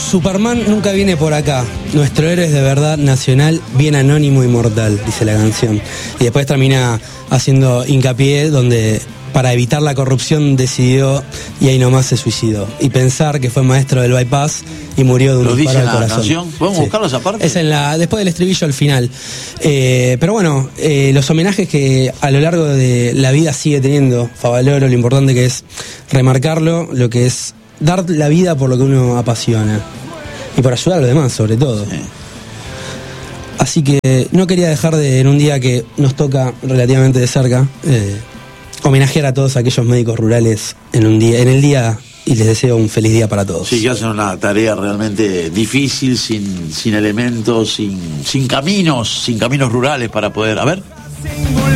Superman nunca viene por acá. Nuestro héroe es de verdad nacional, bien anónimo y mortal, dice la canción. Y después termina haciendo hincapié donde para evitar la corrupción decidió y ahí nomás se suicidó. Y pensar que fue maestro del bypass y murió de un disparo al corazón. Canción? ¿Podemos buscarlo esa parte? Es después del estribillo al final. Pero bueno, los homenajes que a lo largo de la vida sigue teniendo Favaloro, lo importante que es remarcarlo, lo que es dar la vida por lo que uno apasiona y por ayudar a los demás, sobre todo. Sí. Así que no quería dejar de, en un día que nos toca relativamente de cerca, homenajear a todos aquellos médicos rurales en el día, y les deseo un feliz día para todos. Sí, que hacen una tarea realmente difícil, sin elementos, sin caminos rurales para poder, a ver.